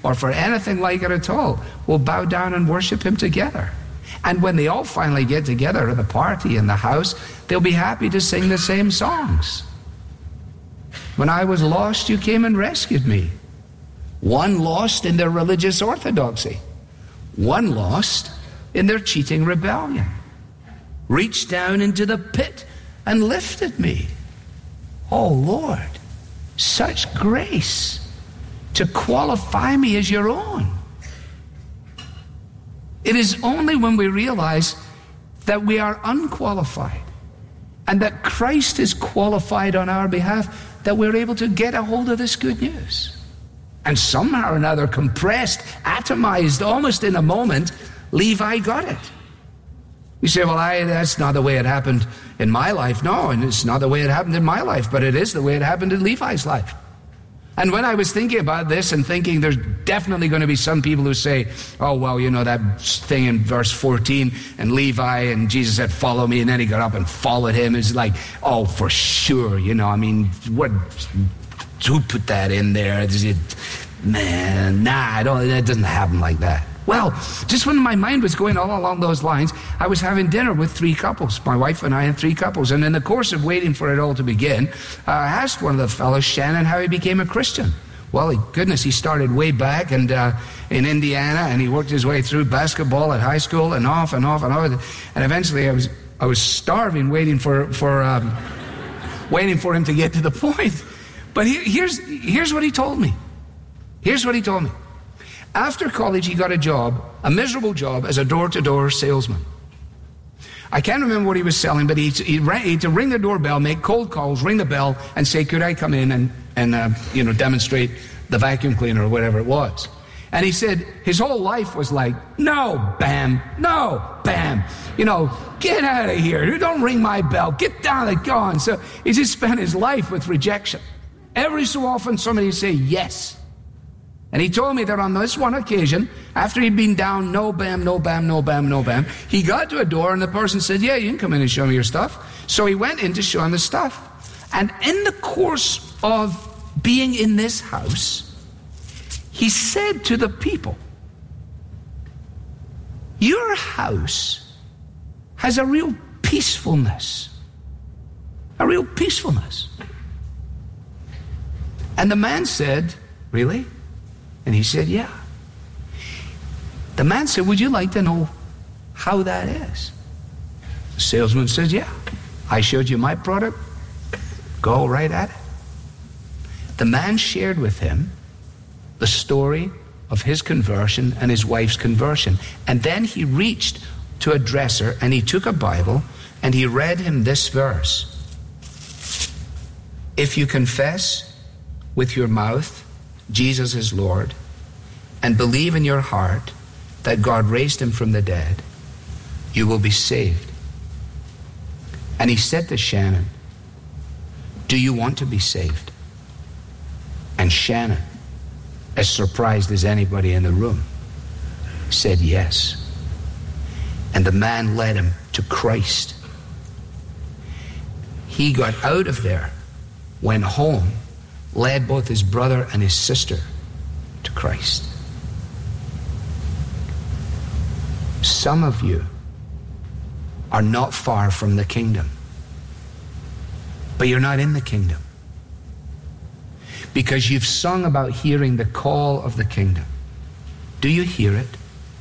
or for anything like it at all will bow down and worship him together. And when they all finally get together at the party in the house, they'll be happy to sing the same songs. When I was lost, you came and rescued me. One lost in their religious orthodoxy. One lost in their cheating rebellion. Reached down into the pit and lifted me. Oh Lord, such grace to qualify me as your own. It is only when we realize that we are unqualified and that Christ is qualified on our behalf that we're able to get a hold of this good news. And somehow or another, compressed, atomized, almost in a moment, Levi got it. You say, well, that's not the way it happened in my life. No, and it's not the way it happened in my life, but it is the way it happened in Levi's life. And when I was thinking about this and thinking there's definitely going to be some people who say, oh, well, you know, that thing in verse 14 and Levi and Jesus said, follow me, and then he got up and followed him. It's like, oh, for sure, you know, I mean, who put that in there? Man, nah, that doesn't happen like that. Well, just when my mind was going all along those lines, I was having dinner with 3 couples, my wife and I and 3 couples. And in the course of waiting for it all to begin, I asked one of the fellows, Shannon, how he became a Christian. Well, goodness, he started way back and in Indiana, and he worked his way through basketball at high school and off and off and off. And eventually I was starving waiting for him to get to the point. But here's what he told me. Here's what he told me. After college, he got a job, a miserable job, as a door-to-door salesman. I can't remember what he was selling, but he had to ring the doorbell, make cold calls, ring the bell, and say, could I come in and demonstrate the vacuum cleaner or whatever it was. And he said his whole life was like, no, bam, no, bam. You know, get out of here. Don't ring my bell. Get down and go on. So he just spent his life with rejection. Every so often, somebody would say yes. And he told me that on this one occasion, after he'd been down, no bam, no bam, no bam, no bam, he got to a door and the person said, yeah, you can come in and show me your stuff. So he went in to show him the stuff. And in the course of being in this house, he said to the people, your house has a real peacefulness. A real peacefulness. And the man said, really? And he said, yeah. The man said, would you like to know how that is? The salesman says, yeah. I showed you my product. Go right at it. The man shared with him the story of his conversion and his wife's conversion. And then he reached to a dresser and he took a Bible and he read him this verse. If you confess with your mouth Jesus is Lord, and believe in your heart that God raised him from the dead, you will be saved. And he said to Shannon, do you want to be saved? And Shannon, as surprised as anybody in the room, said yes. And the man led him to Christ. He got out of there, went home, led both his brother and his sister to Christ. Some of you are not far from the kingdom, but you're not in the kingdom because you've sung about hearing the call of the kingdom. Do you hear it?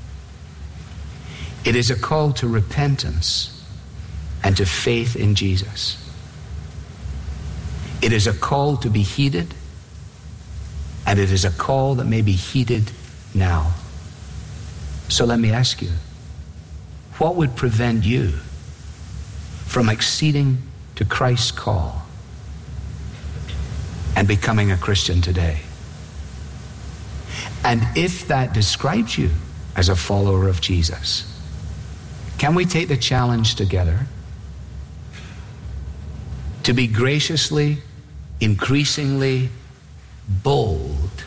It is a call to repentance and to faith in Jesus. It is a call to be heeded, and it is a call that may be heeded now. So let me ask you, what would prevent you from acceding to Christ's call and becoming a Christian today? And if that describes you as a follower of Jesus, can we take the challenge together to be graciously, increasingly bold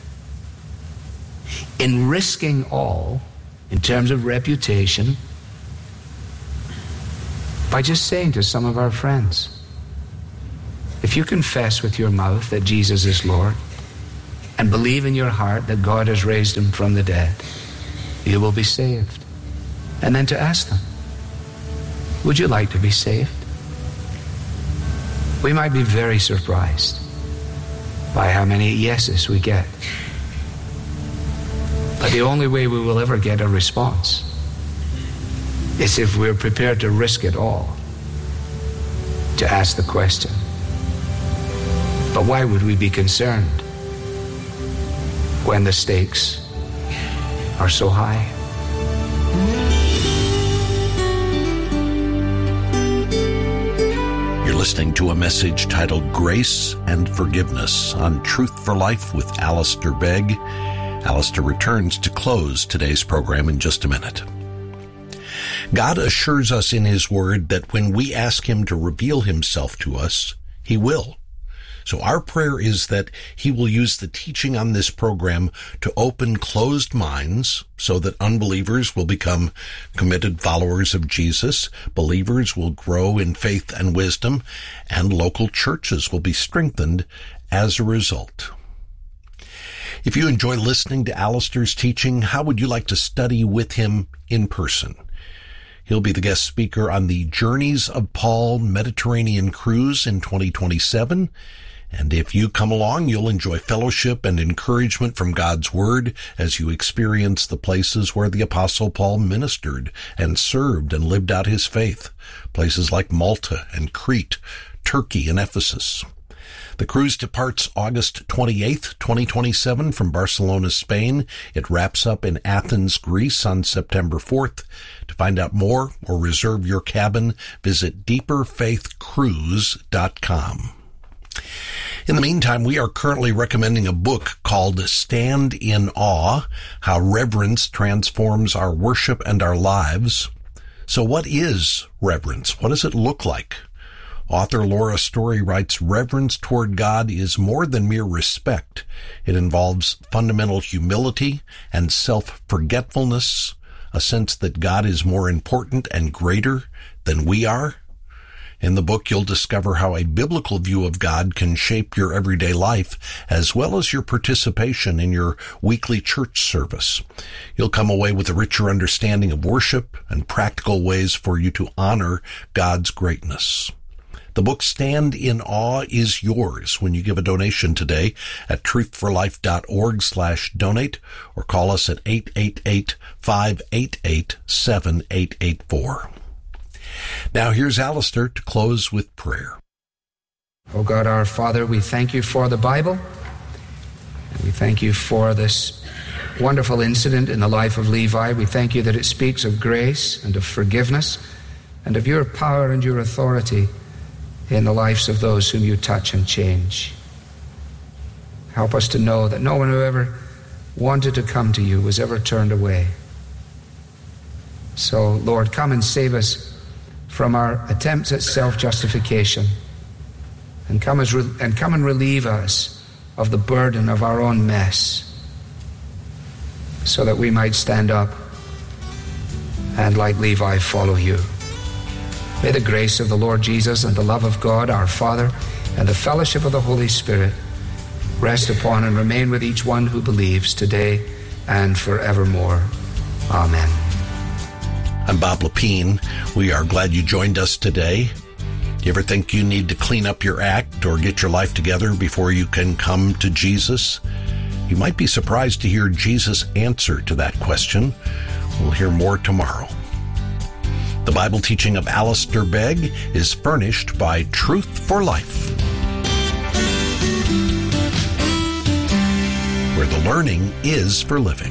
in risking all in terms of reputation by just saying to some of our friends, if you confess with your mouth that Jesus is Lord and believe in your heart that God has raised him from the dead, you will be saved. And then to ask them, would you like to be saved? We might be very surprised by how many yeses we get. But the only way we will ever get a response is if we're prepared to risk it all to ask the question. But why would we be concerned when the stakes are so high? You're listening to a message titled Grace and Forgiveness on Truth for Life with Alistair Begg. Alistair returns to close today's program in just a minute. God assures us in His Word that when we ask Him to reveal Himself to us, He will. So our prayer is that He will use the teaching on this program to open closed minds so that unbelievers will become committed followers of Jesus, believers will grow in faith and wisdom, and local churches will be strengthened as a result. If you enjoy listening to Alistair's teaching, how would you like to study with him in person? He'll be the guest speaker on the Journeys of Paul Mediterranean Cruise in 2027. And if you come along, you'll enjoy fellowship and encouragement from God's Word as you experience the places where the Apostle Paul ministered and served and lived out his faith, places like Malta and Crete, Turkey and Ephesus. The cruise departs August 28th, 2027 from Barcelona, Spain. It wraps up in Athens, Greece on September 4th. To find out more or reserve your cabin, visit deeperfaithcruise.com. In the meantime, we are currently recommending a book called Stand in Awe, How Reverence Transforms Our Worship and Our Lives. So what is reverence? What does it look like? Author Laura Story writes, reverence toward God is more than mere respect. It involves fundamental humility and self-forgetfulness, a sense that God is more important and greater than we are. In the book, you'll discover how a biblical view of God can shape your everyday life, as well as your participation in your weekly church service. You'll come away with a richer understanding of worship and practical ways for you to honor God's greatness. The book Stand in Awe is yours when you give a donation today at truthforlife.org/donate or call us at 888-588-7884. Now here's Alistair to close with prayer. Oh God, our Father, we thank you for the Bible. And we thank you for this wonderful incident in the life of Levi. We thank you that it speaks of grace and of forgiveness and of your power and your authority in the lives of those whom you touch and change. Help us to know that no one who ever wanted to come to you was ever turned away. So, Lord, come and save us from our attempts at self-justification, and come and relieve us of the burden of our own mess, so that we might stand up and, like Levi, follow you. May the grace of the Lord Jesus and the love of God, our Father, and the fellowship of the Holy Spirit rest upon and remain with each one who believes today and forevermore. Amen. I'm Bob Lepine. We are glad you joined us today. Do you ever think you need to clean up your act or get your life together before you can come to Jesus? You might be surprised to hear Jesus' answer to that question. We'll hear more tomorrow. The Bible teaching of Alistair Begg is furnished by Truth for Life, where the learning is for living.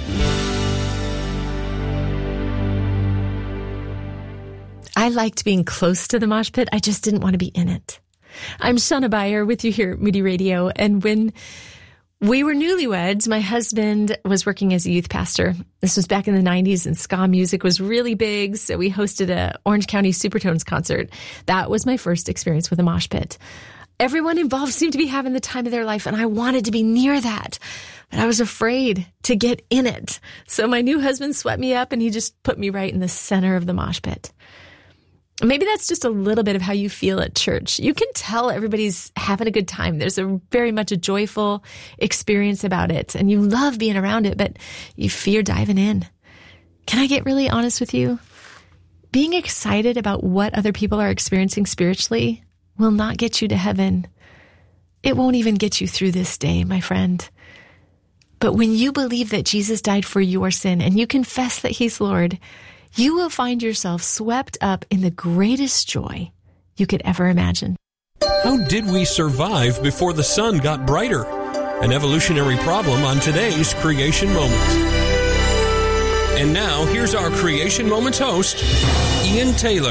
I liked being close to the mosh pit. I just didn't want to be in it. I'm Shauna Beyer with you here at Moody Radio. And when we were newlyweds, my husband was working as a youth pastor. This was back in the 90s, and ska music was really big, so we hosted a Orange County Supertones concert. That was my first experience with a mosh pit. Everyone involved seemed to be having the time of their life, and I wanted to be near that, but I was afraid to get in it. So my new husband swept me up, and he just put me right in the center of the mosh pit. Maybe that's just a little bit of how you feel at church. You can tell everybody's having a good time. There's very much a joyful experience about it, and you love being around it, but you fear diving in. Can I get really honest with you? Being excited about what other people are experiencing spiritually will not get you to heaven. It won't even get you through this day, my friend. But when you believe that Jesus died for your sin and you confess that he's Lord, you will find yourself swept up in the greatest joy you could ever imagine. How did we survive before the sun got brighter? An evolutionary problem on today's Creation Moment. And now, here's our Creation Moments host, Ian Taylor.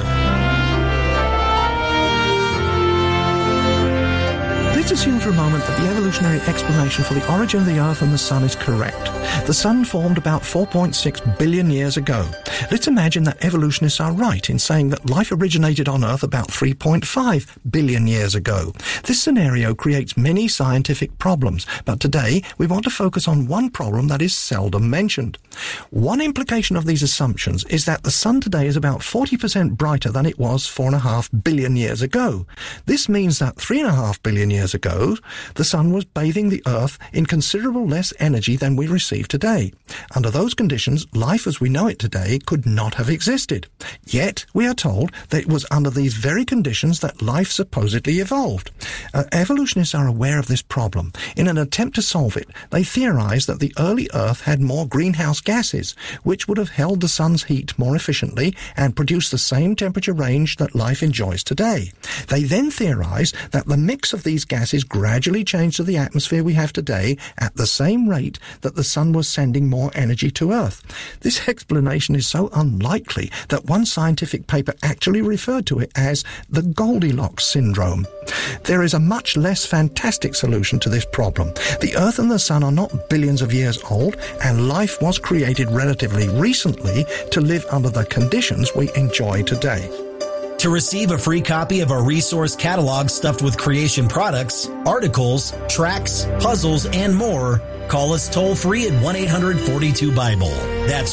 Let's assume for a moment that the evolutionary explanation for the origin of the Earth and the Sun is correct. The Sun formed about 4.6 billion years ago. Let's imagine that evolutionists are right in saying that life originated on Earth about 3.5 billion years ago. This scenario creates many scientific problems, but today we want to focus on one problem that is seldom mentioned. One implication of these assumptions is that the Sun today is about 40% brighter than it was 4.5 billion years ago. This means that 3.5 billion years ago, the Sun was bathing the Earth in considerable less energy than we receive today. Under those conditions, life as we know it today could not have existed. Yet, we are told that it was under these very conditions that life supposedly evolved. Evolutionists are aware of this problem. In an attempt to solve it, they theorize that the early Earth had more greenhouse gases, which would have held the Sun's heat more efficiently and produced the same temperature range that life enjoys today. They then theorize that the mix of these gases gradually changed to the atmosphere we have today at the same rate that the Sun was sending more energy to Earth. This explanation is so unlikely that one scientific paper actually referred to it as the Goldilocks syndrome. There is a much less fantastic solution to this problem. The Earth and the Sun are not billions of years old, and life was created relatively recently to live under the conditions we enjoy today. To receive a free copy of our resource catalog stuffed with creation products, articles, tracts, puzzles, and more, call us toll-free at 1-800-42-BIBLE. That's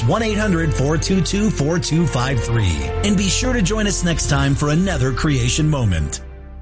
1-800-422-4253. And be sure to join us next time for another Creation Moment.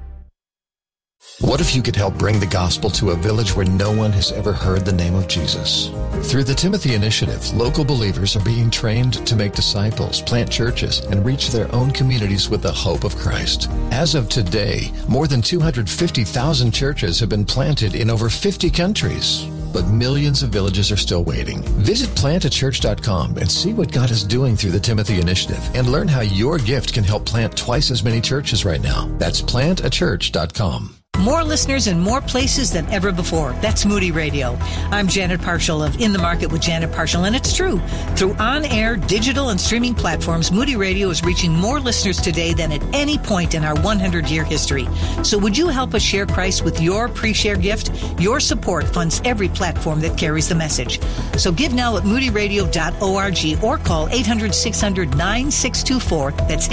What if you could help bring the gospel to a village where no one has ever heard the name of Jesus? Through the Timothy Initiative, local believers are being trained to make disciples, plant churches, and reach their own communities with the hope of Christ. As of today, more than 250,000 churches have been planted in over 50 countries. But millions of villages are still waiting. Visit plantachurch.com and see what God is doing through the Timothy Initiative and learn how your gift can help plant twice as many churches right now. That's plantachurch.com. More listeners in more places than ever before. That's Moody Radio. I'm Janet Parshall of In the Market with Janet Parshall, and it's true. Through on-air, digital, and streaming platforms, Moody Radio is reaching more listeners today than at any point in our 100-year history. So would you help us share Christ with your pre-share gift? Your support funds every platform that carries the message. So give now at moodyradio.org or call 800-600-9624. That's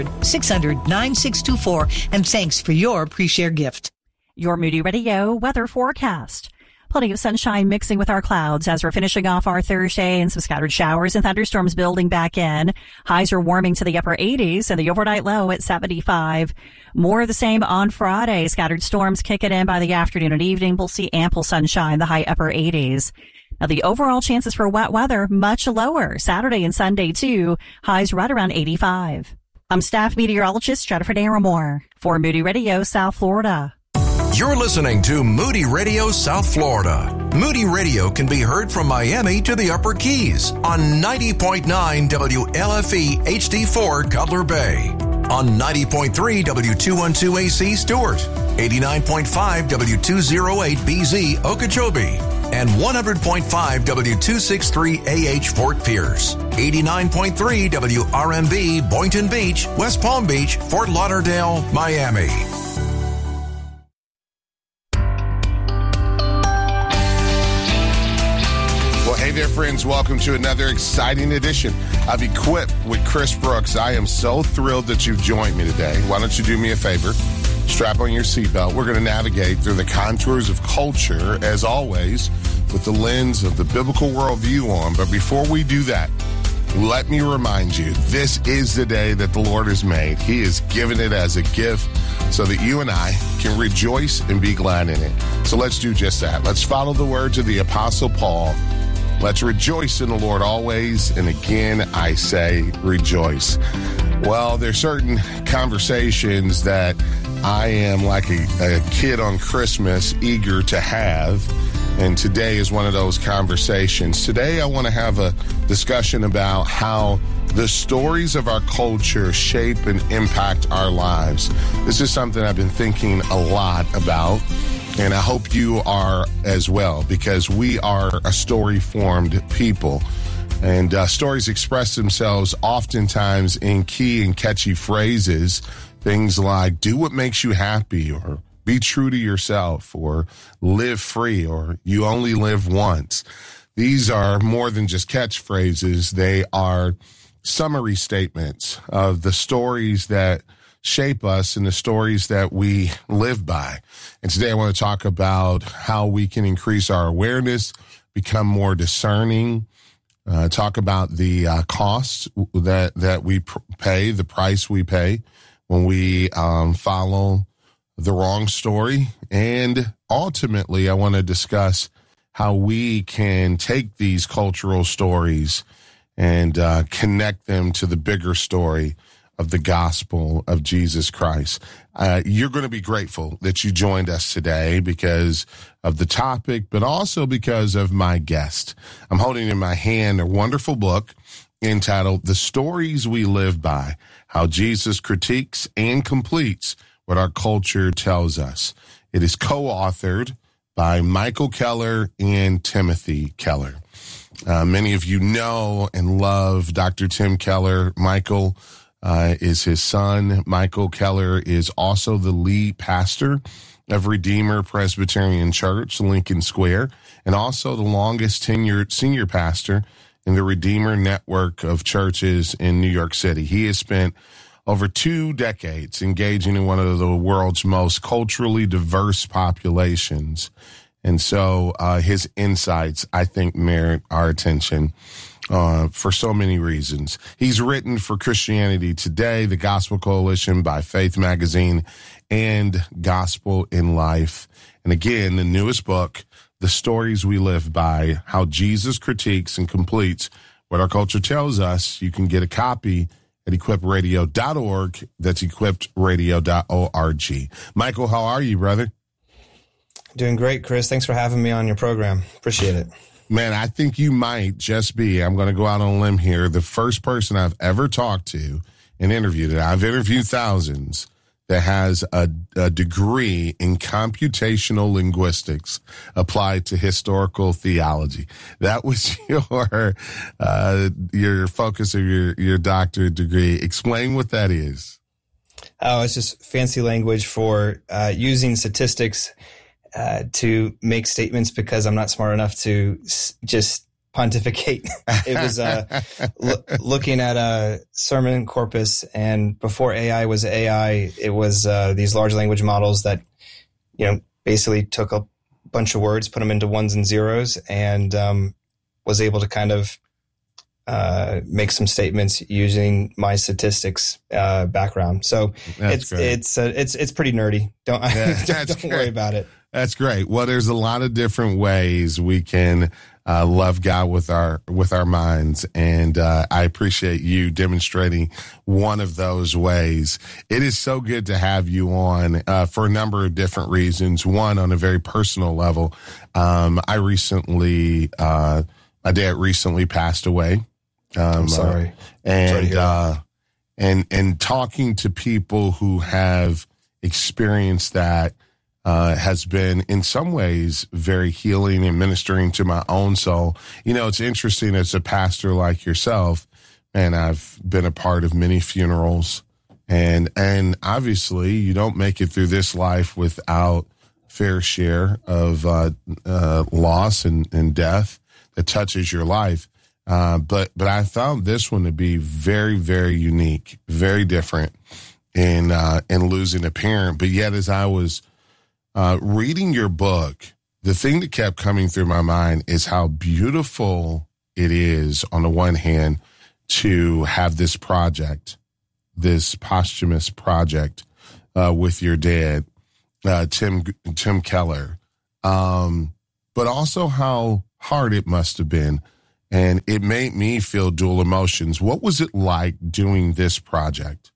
800-600-9624. And thanks for your pre-share gift. Your Moody Radio weather forecast. Plenty of sunshine mixing with our clouds as we're finishing off our Thursday, and some scattered showers and thunderstorms building back in. Highs are warming to the upper 80s and the overnight low at 75. More of the same on Friday. Scattered storms kicking in by the afternoon and evening. We'll see ample sunshine, the high upper 80s. Now, the overall chances for wet weather much lower. Saturday and Sunday, too. Highs right around 85. I'm staff meteorologist Jennifer Naramore for Moody Radio, South Florida. You're listening to Moody Radio South Florida. Moody Radio can be heard from Miami to the Upper Keys on 90.9 WLFE HD4 Cutler Bay, on 90.3 W212AC Stewart, 89.5 W208 BZ Okeechobee, and 100.5 W263AH Fort Pierce, 89.3 WRMB Boynton Beach, West Palm Beach, Fort Lauderdale, Miami. Hey there, friends. Welcome to another exciting edition of Equipped with Chris Brooks. I am so thrilled that you've joined me today. Why don't you do me a favor? Strap on your seatbelt. We're going to navigate through the contours of culture, as always, with the lens of the biblical worldview on. But before we do that, let me remind you, this is the day that the Lord has made. He has given it as a gift so that you and I can rejoice and be glad in it. So let's do just that. Let's follow the words of the Apostle Paul. Let's rejoice in the Lord always. And again, I say rejoice. Well, there's certain conversations that I am like a kid on Christmas eager to have. And today is one of those conversations. Today, I want to have a discussion about how the stories of our culture shape and impact our lives. This is something I've been thinking a lot about, and I hope you are as well, because we are a story-formed people. And stories express themselves oftentimes in key and catchy phrases, things like, do what makes you happy, or be true to yourself, or live free, or you only live once. These are more than just catchphrases. They are summary statements of the stories that shape us and the stories that we live by. And today I want to talk about how we can increase our awareness, become more discerning, talk about the cost that we pay, the price we pay when we follow the wrong story. And ultimately, I want to discuss how we can take these cultural stories and connect them to the bigger story of the gospel of Jesus Christ. You're going to be grateful that you joined us today because of the topic, but also because of my guest. I'm holding in my hand a wonderful book entitled The Stories We Live By, How Jesus Critiques and Completes What Our Culture Tells Us. It is co-authored by Michael Keller and Timothy Keller. Many of you know and love Dr. Tim Keller. Michael is his son. Michael Keller is also the lead pastor of Redeemer Presbyterian Church, Lincoln Square, and also the longest tenured senior pastor in the Redeemer network of churches in New York City. He has spent over 2 decades engaging in one of the world's most culturally diverse populations. And so his insights, I think, merit our attention for so many reasons. He's written for Christianity Today, the Gospel Coalition, by Faith Magazine, and Gospel in Life. And again, the newest book, The Stories We Live By, How Jesus Critiques and Completes What Our Culture Tells Us. You can get a copy at equipradio.org. That's equipradio.org. Michael, how are you, brother? Doing great, Chris. Thanks for having me on your program. Appreciate it. Man, I think you might just be, I'm going to go out on a limb here, the first person I've ever talked to and interviewed. I've interviewed thousands that has a degree in computational linguistics applied to historical theology. That was your focus of your doctorate degree. Explain what that is. Oh, it's just fancy language for using statistics to make statements because I'm not smart enough to just pontificate. It was looking at a sermon corpus, and before AI was AI, it was these large language models that, basically took a bunch of words, put them into ones and zeros, and was able to kind of make some statements using my statistics background. So it's pretty nerdy. Don't worry about it. That's great. Well, there's a lot of different ways we can love God with our minds, and I appreciate you demonstrating one of those ways. It is so good to have you on for a number of different reasons. One, on a very personal level, my dad recently passed away. I'm sorry. And talking to people who have experienced that has been in some ways very healing and ministering to my own soul. It's interesting as a pastor like yourself, and I've been a part of many funerals, and obviously you don't make it through this life without fair share of loss and death that touches your life. But I found this one to be very, very unique, very different in losing a parent. But yet, as I was reading your book, the thing that kept coming through my mind is how beautiful it is, on the one hand, to have this project, this posthumous project with your dad, Tim Keller, but also how hard it must have been. And it made me feel dual emotions. What was it like doing this project?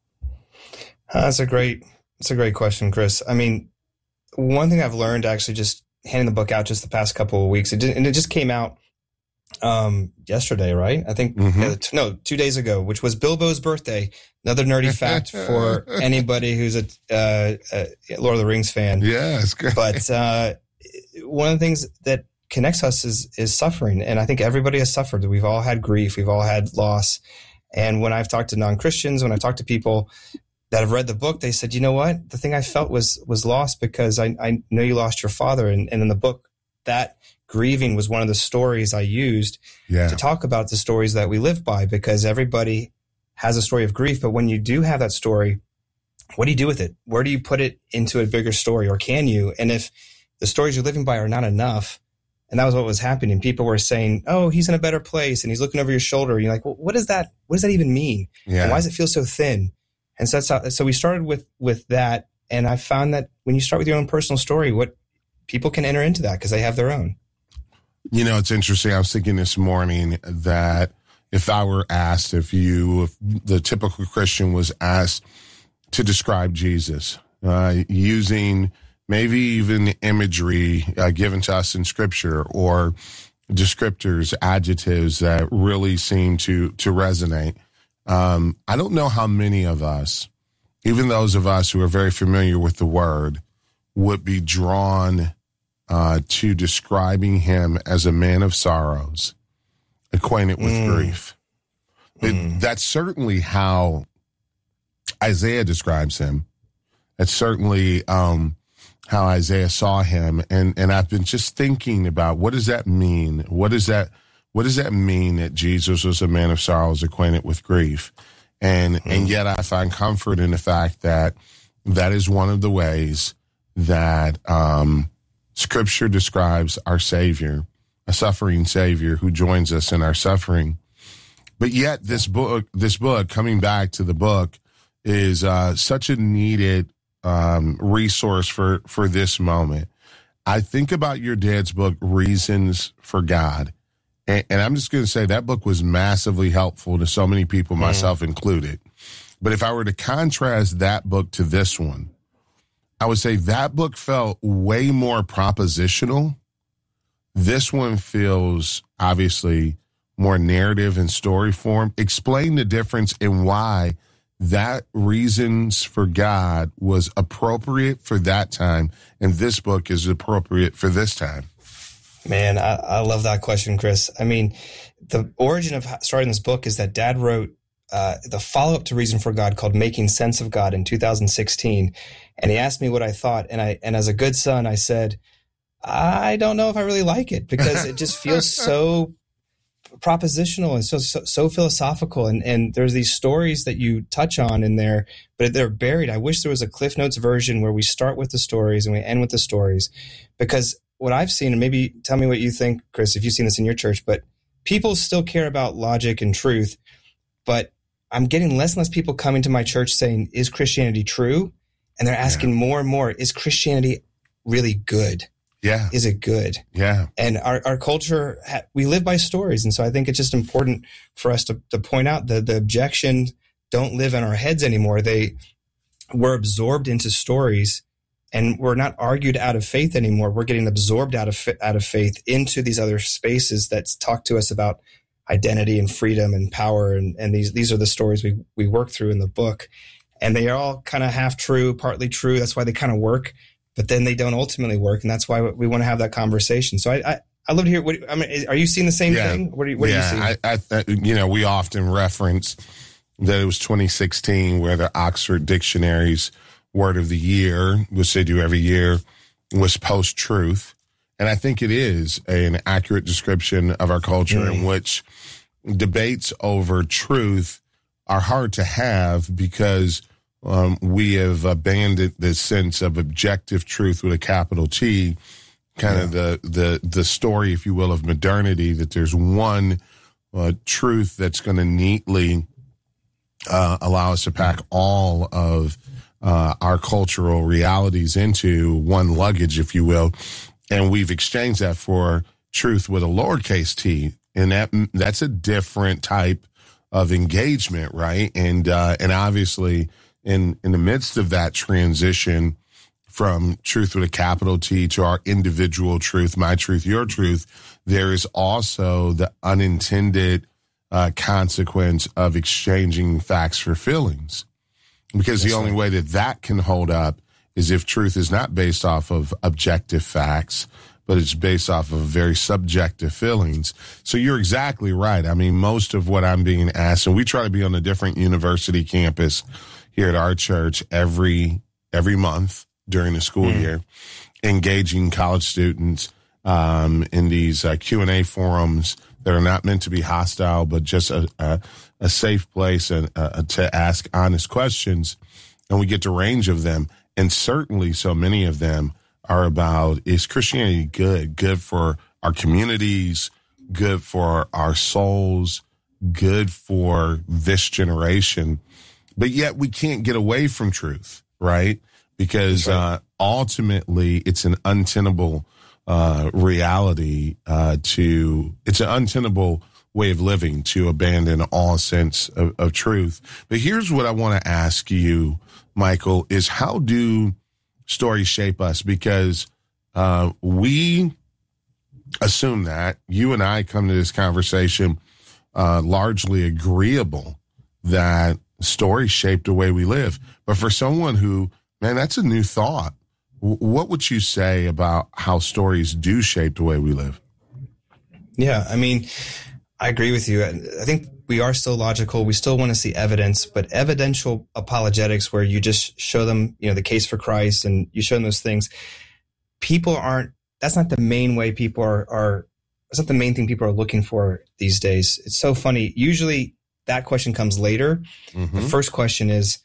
That's a great question, Chris. I mean, one thing I've learned actually just handing the book out just the past couple of weeks, and it just came out yesterday, right? I think, 2 days ago, which was Bilbo's birthday. Another nerdy fact for anybody who's a Lord of the Rings fan. Yeah, it's good. But one of the things that connects us is suffering. And I think everybody has suffered. We've all had grief. We've all had loss. And when I've talked to non-Christians, when I talk to people that have read the book, they said, you know what? The thing I felt was lost because I know you lost your father. And in the book, that grieving was one of the stories I used to talk about the stories that we live by, because everybody has a story of grief. But when you do have that story, what do you do with it? Where do you put it into a bigger story, or can you? And if the stories you're living by are not enough, and that was what was happening. People were saying, oh, he's in a better place and he's looking over your shoulder. You're like, well, what does that even mean? Yeah. And why does it feel so thin? And so so we started with that. And I found that when you start with your own personal story, what people can enter into that because they have their own. You know, it's interesting. I was thinking this morning that if I were asked, if the typical Christian was asked to describe Jesus, using maybe even imagery given to us in Scripture or descriptors, adjectives that really seem to resonate. I don't know how many of us, even those of us who are very familiar with the Word, would be drawn to describing him as a man of sorrows, acquainted with grief. That's certainly how Isaiah describes him. That's certainly how Isaiah saw him. And I've been just thinking about, what does that mean? What does that mean that Jesus was a man of sorrows, acquainted with grief? And yet I find comfort in the fact that that is one of the ways that Scripture describes our Savior, a suffering Savior who joins us in our suffering. But yet this book, coming back to the book, is such a needed resource for this moment. I think about your dad's book, Reasons for God. And I'm just going to say that book was massively helpful to so many people, myself included. But if I were to contrast that book to this one, I would say that book felt way more propositional. This one feels obviously more narrative and story form. Explain the difference in why that Reasons for God was appropriate for that time, and this book is appropriate for this time. Man, I love that question, Chris. I mean, the origin of starting this book is that Dad wrote the follow-up to Reason for God called Making Sense of God in 2016. And he asked me what I thought. And as a good son, I said, I don't know if I really like it, because it just feels so propositional and so philosophical. And there's these stories that you touch on in there, but they're buried. I wish there was a Cliff Notes version where we start with the stories and we end with the stories, because what I've seen, and maybe tell me what you think, Chris, if you've seen this in your church, but people still care about logic and truth. But I'm getting less and less people coming to my church saying, is Christianity true? And they're asking more and more, is Christianity really good? Yeah. Is it good? Yeah. And our culture, we live by stories. And so I think it's just important for us to point out the objection don't live in our heads anymore. We're absorbed into stories, and we're not argued out of faith anymore. We're getting absorbed out of faith into these other spaces that talk to us about identity and freedom and power. And these are the stories we work through in the book. And they are all kind of half true, partly true. That's why they kind of work, but then they don't ultimately work. And that's why we want to have that conversation. So I love to hear, are you seeing the same thing? What are you seeing? We often reference that it was 2016 where the Oxford Dictionary's word of the year, which they do every year, was post-truth. And I think it is an accurate description of our culture in which debates over truth are hard to have because we have abandoned the sense of objective truth with a capital T, kind of the story, if you will, of modernity, that there's one truth that's going to neatly allow us to pack all of our cultural realities into one luggage, if you will. And we've exchanged that for truth with a lowercase t. And that's a different type of engagement, right? And obviously in the midst of that transition from truth with a capital T to our individual truth, my truth, your truth, there is also the unintended consequence of exchanging facts for feelings. Because the only way that can hold up is if truth is not based off of objective facts, but it's based off of very subjective feelings. So you're exactly right. I mean, most of what I'm being asked, and we try to be on a different university campus here at our church every month during the school year, engaging college students in these Q&A forums that are not meant to be hostile, but just a safe place to ask honest questions. And we get the range of them. And certainly so many of them are about, is Christianity good for our communities, good for our souls, good for this generation? But yet we can't get away from truth, right? Because ultimately it's an untenable reality it's an untenable way of living to abandon all sense of truth. But here's what I want to ask you, Michael, is how do stories shape us? Because we assume that you and I come to this conversation largely agreeable that stories shape the way we live. But for someone who, man, that's a new thought. What would you say about how stories do shape the way we live? Yeah, I mean, I agree with you. I think we are still logical. We still want to see evidence, but evidential apologetics where you just show them, the case for Christ and you show them those things, that's not the main way people that's not the main thing people are looking for these days. It's so funny. Usually that question comes later. Mm-hmm. The first question is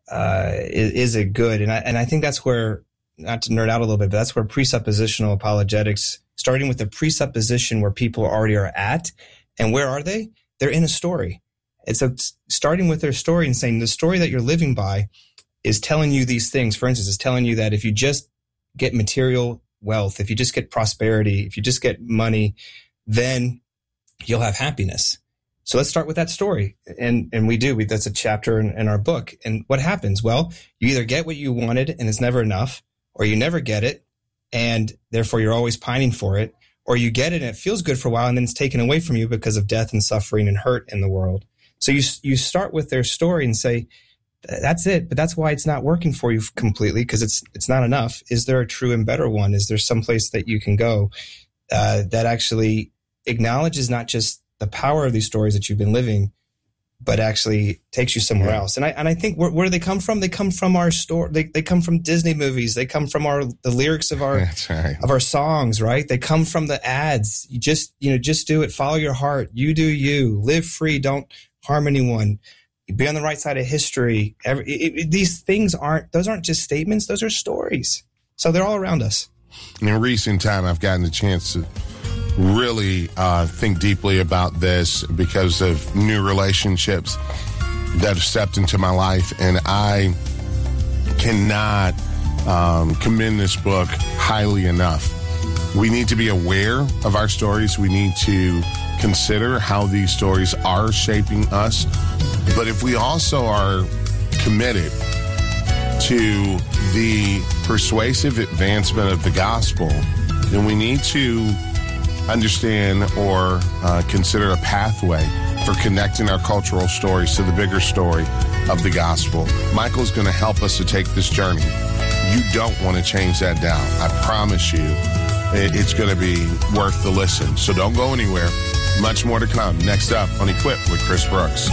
it good? And I think that's where, not to nerd out a little bit, but that's where presuppositional apologetics, starting with the presupposition where people already are at. And where are they? They're in a story. And so starting with their story and saying the story that you're living by is telling you these things. For instance, it's telling you that if you just get material wealth, if you just get prosperity, if you just get money, then you'll have happiness. So let's start with that story. And we do. That's a chapter in our book. And what happens? Well, you either get what you wanted and it's never enough, or you never get it, and therefore you're always pining for it, or you get it and it feels good for a while and then it's taken away from you because of death and suffering and hurt in the world. So you start with their story and say, that's it, but that's why it's not working for you completely, because it's not enough. Is there a true and better one? Is there some place that you can go that actually acknowledges not just the power of these stories that you've been living, but actually takes you somewhere else? And I think where do they come from? They come from our story. They come from Disney movies. They come from the lyrics of our of our songs, right? They come from the ads. You just do it. Follow your heart. You do you. Live free. Don't harm anyone. Be on the right side of history. These things aren't just statements. Those are stories. So they're all around us. In recent time, I've gotten the chance to really think deeply about this because of new relationships that have stepped into my life. And I cannot commend this book highly enough. We need to be aware of our stories. We need to consider how these stories are shaping us. But if we also are committed to the persuasive advancement of the gospel, then we need to understand or consider a pathway for connecting our cultural stories to the bigger story of the gospel. Michael's going to help us to take this journey. You don't want to change that down. I promise you it's going to be worth the listen. So don't go anywhere. Much more to come. Next up on Equipped with Chris Brooks.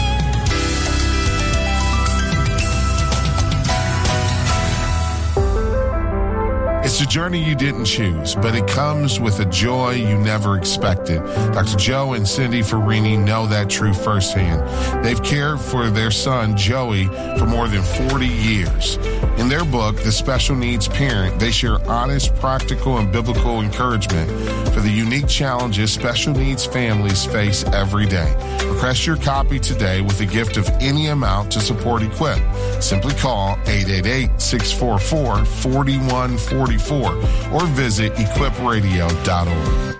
It's It's a journey you didn't choose, but it comes with a joy you never expected. Dr. Joe and Cindy Farini know that truth firsthand. They've cared for their son, Joey, for more than 40 years. In their book, The Special Needs Parent, they share honest, practical, and biblical encouragement for the unique challenges special needs families face every day. Request your copy today with a gift of any amount to support Equip. Simply call 888-644-4144 or visit equipradio.org.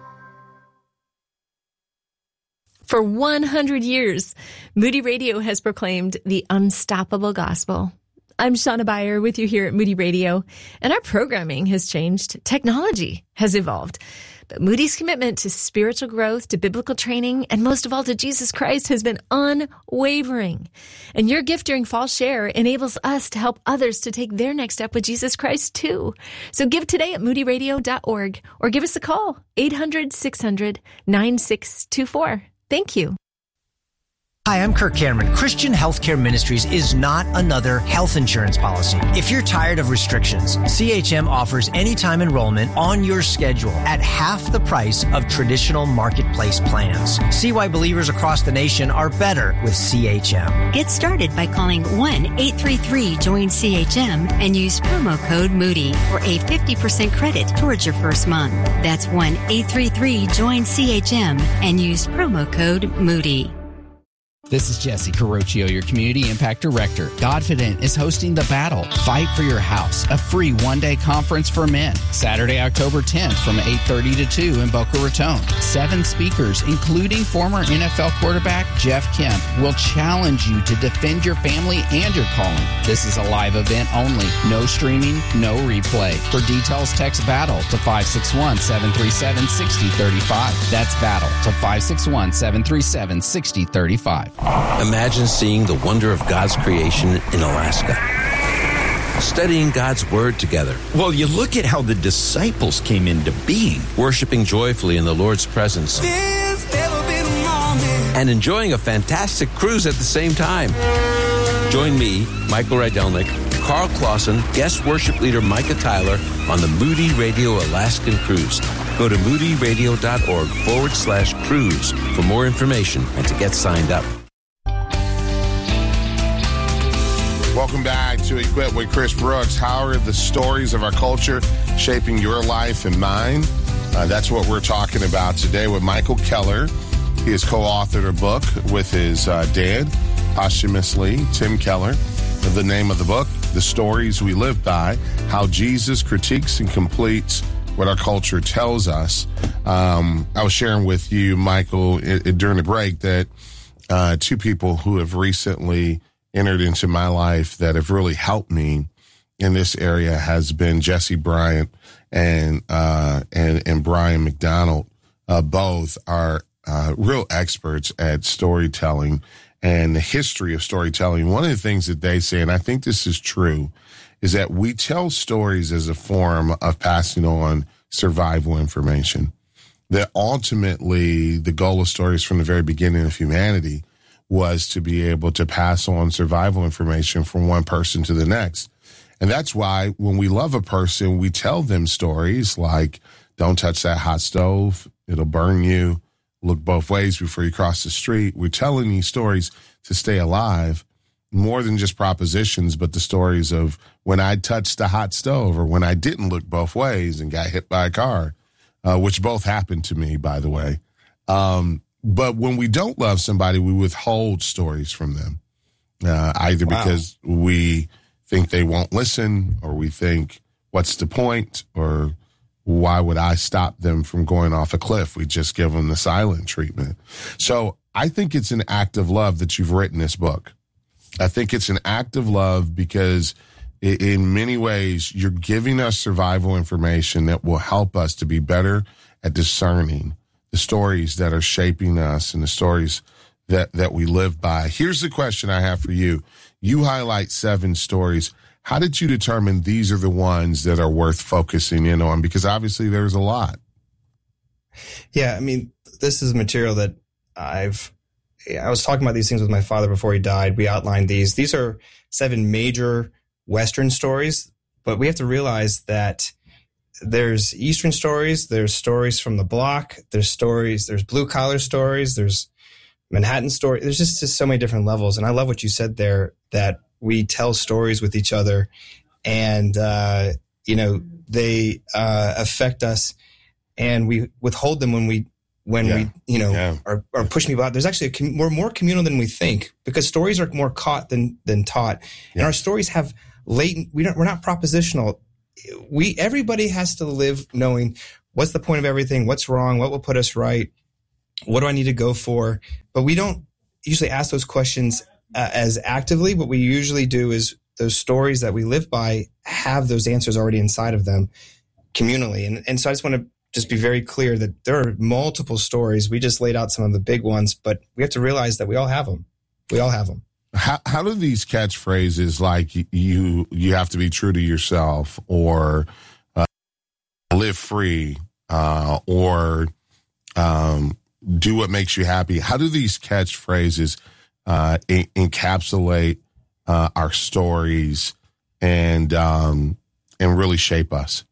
For 100 years, Moody Radio has proclaimed the unstoppable gospel. I'm Shauna Beyer with you here at Moody Radio, and our programming has changed. Technology has evolved. But Moody's commitment to spiritual growth, to biblical training, and most of all to Jesus Christ has been unwavering. And your gift during Fall Share enables us to help others to take their next step with Jesus Christ too. So give today at moodyradio.org or give us a call, 800-600-9624. Thank you. Hi, I'm Kirk Cameron. Christian Healthcare Ministries is not another health insurance policy. If you're tired of restrictions, CHM offers anytime enrollment on your schedule at half the price of traditional marketplace plans. See why believers across the nation are better with CHM. Get started by calling 1-833-JOIN-CHM and use promo code Moody for a 50% credit towards your first month. That's 1-833-JOIN-CHM and use promo code Moody. This is Jesse Carocchio, your Community Impact Director. Godfident is hosting The Battle, Fight for Your House, a free one-day conference for men. Saturday, October 10th from 8:30 to 2 in Boca Raton. 7 speakers, including former NFL quarterback Jeff Kemp, will challenge you to defend your family and your calling. This is a live event only. No streaming, no replay. For details, text BATTLE to 561-737-6035. That's BATTLE to 561-737-6035. Imagine seeing the wonder of God's creation in Alaska. Studying God's Word together. Well, you look at how the disciples came into being. Worshiping joyfully in the Lord's presence. And enjoying a fantastic cruise at the same time. Join me, Michael Rydelnik, Carl Clausen, guest worship leader Micah Tyler on the Moody Radio Alaskan Cruise. Go to moodyradio.org/cruise for more information and to get signed up. Welcome back to Equip with Chris Brooks. How are the stories of our culture shaping your life and mine? That's what we're talking about today with Michael Keller. He has co-authored a book with his dad, posthumously, Tim Keller. The name of the book, The Stories We Live By, How Jesus Critiques and Completes What Our Culture Tells Us. I was sharing with you, Michael, during the break that 2 people who have recently entered into my life that have really helped me in this area has been Jesse Bryant and Brian McDonald. Both are real experts at storytelling and the history of storytelling. One of the things that they say, and I think this is true, is that we tell stories as a form of passing on survival information. That ultimately the goal of stories from the very beginning of humanity was to be able to pass on survival information from one person to the next. And that's why when we love a person, we tell them stories like, don't touch that hot stove, it'll burn you. Look both ways before you cross the street. We're telling these stories to stay alive, more than just propositions, but the stories of when I touched the hot stove or when I didn't look both ways and got hit by a car, which both happened to me, by the way. But when we don't love somebody, we withhold stories from them, either because we think they won't listen, or we think, what's the point? Or why would I stop them from going off a cliff? We just give them the silent treatment. So I think it's an act of love that you've written this book. I think it's an act of love because in many ways you're giving us survival information that will help us to be better at discerning the stories that are shaping us and the stories that we live by. Here's the question I have for you. You highlight 7 stories. How did you determine these are the ones that are worth focusing in on? Because obviously there's a lot. Yeah, I mean, this is material that I was talking about these things with my father before he died. We outlined these. These are 7 major Western stories, but we have to realize that there's Eastern stories, there's stories from the block, there's blue collar stories, there's Manhattan story. There's just so many different levels. And I love what you said there, that we tell stories with each other, and, they affect us, and we withhold them when we are pushing people out. There's actually we're more communal than we think, because stories are more caught than taught. And our stories have latent, we're not propositional. Everybody has to live knowing what's the point of everything, what's wrong, what will put us right, what do I need to go for? But we don't usually ask those questions as actively. What we usually do is those stories that we live by have those answers already inside of them communally. And so I just want to just be very clear that there are multiple stories. We just laid out some of the big ones, but we have to realize that we all have them. We all have them. How do these catchphrases like you have to be true to yourself, or live free, or do what makes you happy, how do these catchphrases encapsulate our stories and really shape us?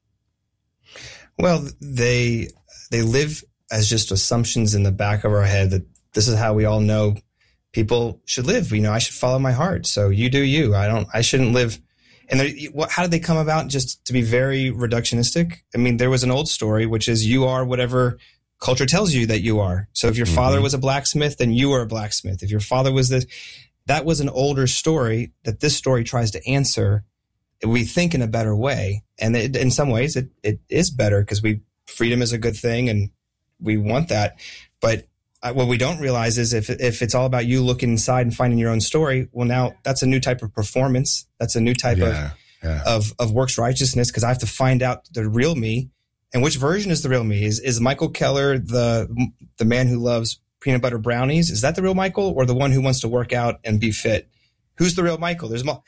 Well, they live as just assumptions in the back of our head that this is how we all know people should live. I should follow my heart. So you do you. I shouldn't live. And how did they come about? Just to be very reductionistic. I mean, there was an old story, which is you are whatever culture tells you that you are. So if your father was a blacksmith, then you are a blacksmith. If your father was this, that was an older story that this story tries to answer. We think in a better way. And in some ways it is better, because freedom is a good thing and we want that. But what we don't realize is if it's all about you looking inside and finding your own story, well, now that's a new type of performance. That's a new type of works righteousness, because I have to find out the real me. And which version is the real me? Is Michael Keller the man who loves peanut butter brownies? Is that the real Michael, or the one who wants to work out and be fit? Who's the real Michael?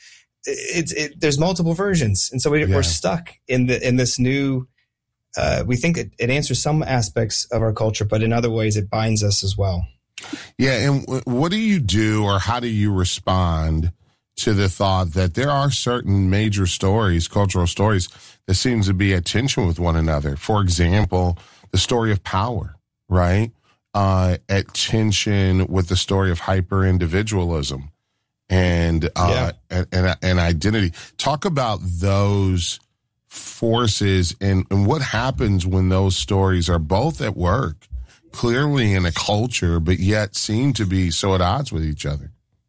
There's multiple versions, and so we're stuck in this new. We think it answers some aspects of our culture, but in other ways it binds us as well. Yeah, and what do you do, or how do you respond to the thought that there are certain major stories, cultural stories, that seems to be at tension with one another? For example, the story of power, right? At tension with the story of hyper-individualism and identity. Talk about those forces and what happens when those stories are both at work, clearly in a culture, but yet seem to be so at odds with each other.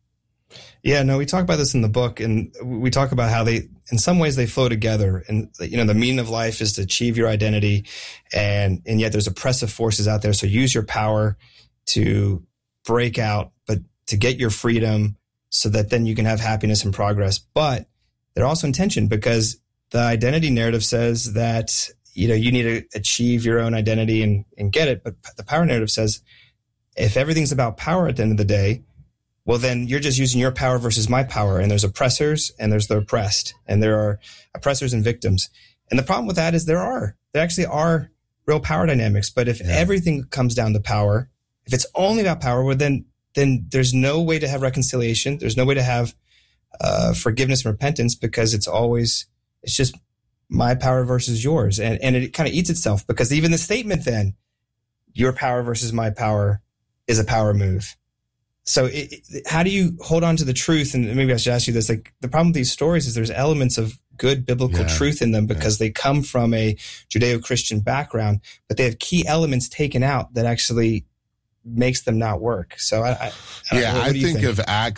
Yeah, no, we talk about this in the book, and we talk about how in some ways they flow together. And, the meaning of life is to achieve your identity, and yet there's oppressive forces out there. So use your power to break out, but to get your freedom so that then you can have happiness and progress. But they're also in tension, because the identity narrative says that, you need to achieve your own identity and get it. But the power narrative says, if everything's about power at the end of the day, well, then you're just using your power versus my power. And there's oppressors and there's the oppressed, and there are oppressors and victims. And the problem with that is there actually are real power dynamics. But if everything comes down to power, if it's only about power, well, then there's no way to have reconciliation. There's no way to have forgiveness and repentance, because it's just my power versus yours. And it kind of eats itself, because even the statement then, your power versus my power, is a power move. So how do you hold on to the truth? And maybe I should ask you this, like, the problem with these stories is there's elements of good biblical truth in them, because they come from a Judeo-Christian background, but they have key elements taken out that actually makes them not work. So I think of Acts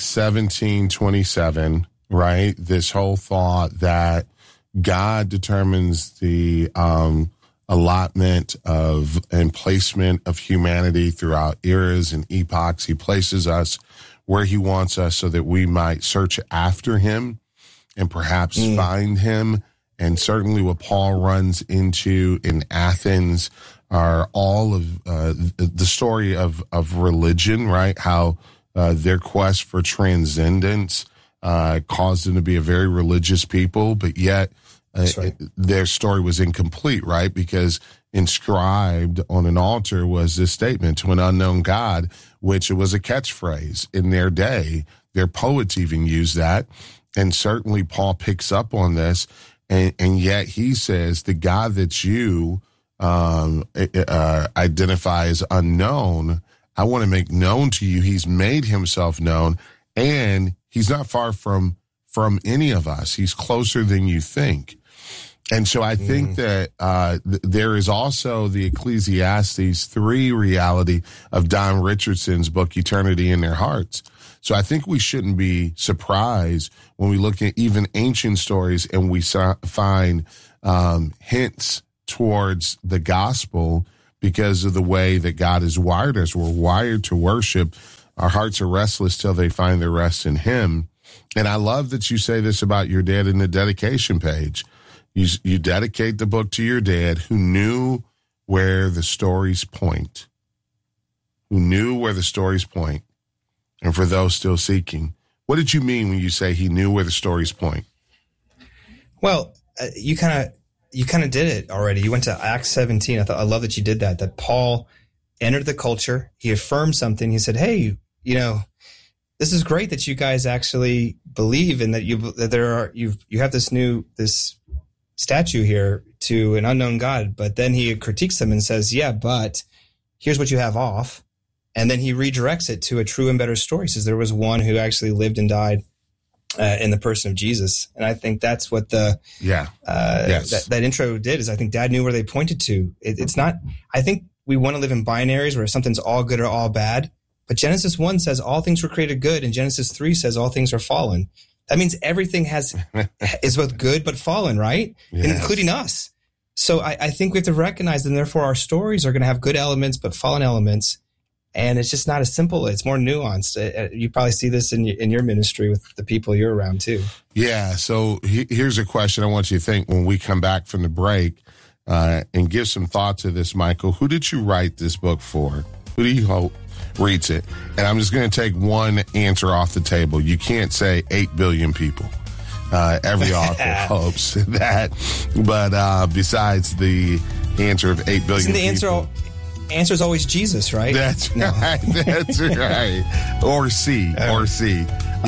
17:27, right? This whole thought that God determines the allotment of and placement of humanity throughout eras and epochs. He places us where he wants us so that we might search after him and perhaps find him. And certainly what Paul runs into in Athens are all of the story of religion, right? How their quest for transcendence caused them to be a very religious people, but yet their story was incomplete, right? Because inscribed on an altar was this statement, to an unknown God, which was a catchphrase in their day. Their poets even used that. And certainly Paul picks up on this. And yet he says the God that you identify as unknown, I want to make known to you. He's made himself known, and he's not far from any of us. He's closer than you think. And so I think that there is also the Ecclesiastes 3 reality of Don Richardson's book, Eternity in Their Hearts. So I think we shouldn't be surprised when we look at even ancient stories and we find hints towards the gospel because of the way that God has wired us. We're wired to worship. Our hearts are restless till they find their rest in him. And I love that you say this about your dad in the dedication page. You dedicate the book to your dad who knew where the stories point. And for those still seeking, what did you mean when you say he knew where the stories point? Well, you kind of did it already. You went to Acts 17. I love that you did that. That Paul entered the culture. He affirmed something. He said, "Hey, this is great that you guys actually believe and that you have this statue here to an unknown God." But then he critiques them and says, "Yeah, but here's what you have off." And then he redirects it to a true and better story. He says there was one who actually lived and died in the person of Jesus. And I think that's what that intro did, is I think Dad knew where they pointed to. It's not, I think we want to live in binaries where something's all good or all bad. But Genesis 1 says all things were created good, and Genesis 3 says all things are fallen. That means everything is both good but fallen, right? Yes. Including us. So I think we have to recognize that, and therefore our stories are going to have good elements but fallen elements. And it's just not as simple. It's more nuanced. You probably see this in your ministry with the people you're around too. Yeah. So here's a question I want you to think when we come back from the break and give some thought to this, Michael. Who did you write this book for? Who do you hope reads it? And I'm just going to take one answer off the table. You can't say 8 billion people. Every author hopes that. But besides the answer of 8 billion people. Answer is always Jesus, right? That's right. That's right. Or C. Okay.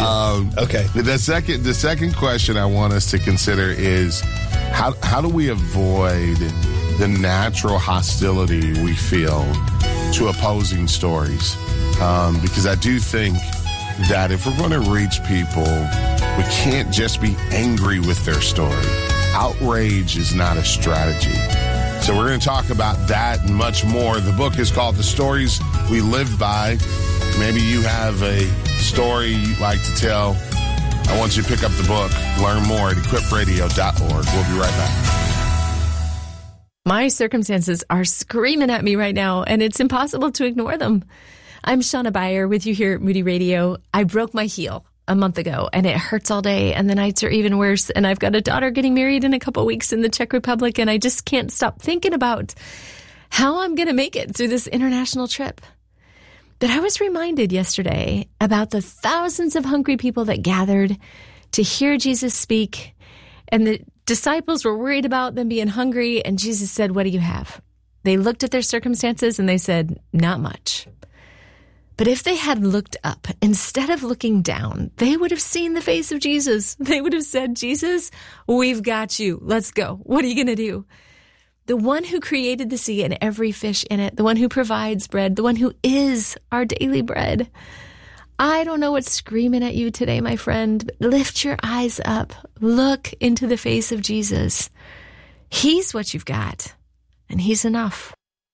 The second question I want us to consider is how do we avoid the natural hostility we feel to opposing stories? Because I do think that if we're going to reach people, we can't just be angry with their story. Outrage is not a strategy. So we're going to talk about that and much more. The book is called The Stories We Lived By. Maybe you have a story you'd like to tell. I want you to pick up the book. Learn more at equipradio.org. We'll be right back. My circumstances are screaming at me right now, and it's impossible to ignore them. I'm Shauna Beyer with you here at Moody Radio. I broke my heel a month ago, and it hurts all day, and the nights are even worse, and I've got a daughter getting married in a couple weeks in the Czech Republic, and I just can't stop thinking about how I'm going to make it through this international trip. But I was reminded yesterday about the thousands of hungry people that gathered to hear Jesus speak, and the disciples were worried about them being hungry, and Jesus said, "What do you have?" They looked at their circumstances, and they said, "Not much." But if they had looked up instead of looking down, they would have seen the face of Jesus. They would have said, "Jesus, we've got you. Let's go. What are you going to do?" The one who created the sea and every fish in it, the one who provides bread, the one who is our daily bread. I don't know what's screaming at you today, my friend, but lift your eyes up. Look into the face of Jesus. He's what you've got, and he's enough.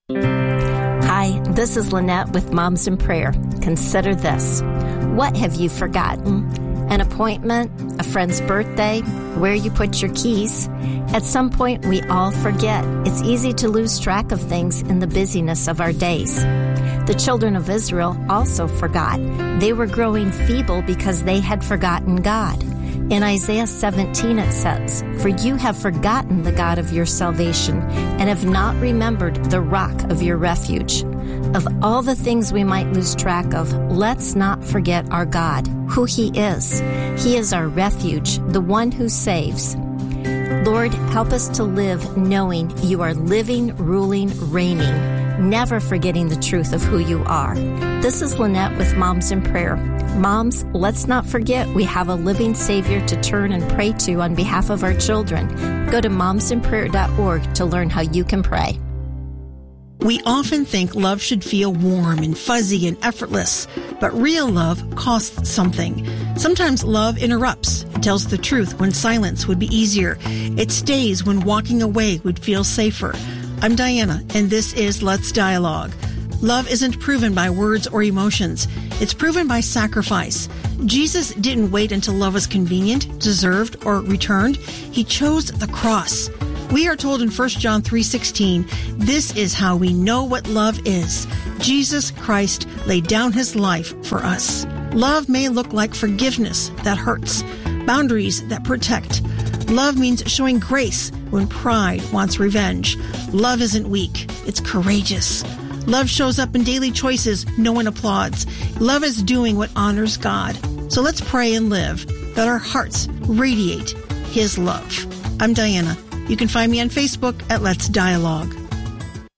Hi, this is Lynette with Moms in Prayer. Consider this. What have you forgotten? An appointment, a friend's birthday, where you put your keys. At some point, we all forget. It's easy to lose track of things in the busyness of our days. The children of Israel also forgot. They were growing feeble because they had forgotten God. In Isaiah 17 it says, "For you have forgotten the God of your salvation and have not remembered the rock of your refuge." Of all the things we might lose track of, let's not forget our God, who He is. He is our refuge, the one who saves. Lord, help us to live knowing you are living, ruling, reigning. never forgetting the truth of who you are. This is Lynette with Moms in Prayer. Moms, let's not forget we have a living Savior to turn and pray to on behalf of our children. Go to momsinprayer.org to learn how you can pray. We often think love should feel warm and fuzzy and effortless, but real love costs something. Sometimes love interrupts. It tells the truth when silence would be easier. It stays when walking away would feel safer. I'm Diana, and this is Let's Dialogue. Love isn't proven by words or emotions. It's proven by sacrifice. Jesus didn't wait until love was convenient, deserved, or returned. He chose the cross. We are told in 1 John 3:16, this is how we know what love is. Jesus Christ laid down his life for us. Love may look like forgiveness that hurts, boundaries that protect. Love means showing grace when pride wants revenge. Love isn't weak, it's courageous. Love shows up in daily choices no one applauds. Love is doing what honors God. So let's pray and live that our hearts radiate his love. I'm Diana. You can find me on Facebook at Let's Dialogue.